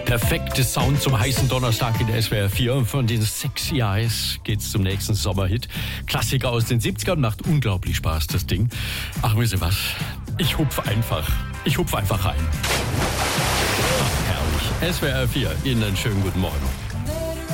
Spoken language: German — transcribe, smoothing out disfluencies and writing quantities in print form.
perfekte Sound zum heißen Donnerstag in der SWR 4. Und von den Sexy Eyes geht's zum nächsten Sommerhit. Klassiker aus den 70ern, macht unglaublich Spaß, das Ding. Ach, wisst ihr was? Ich hupf einfach rein. Ach, herrlich. SWR 4, Ihnen einen schönen guten Morgen.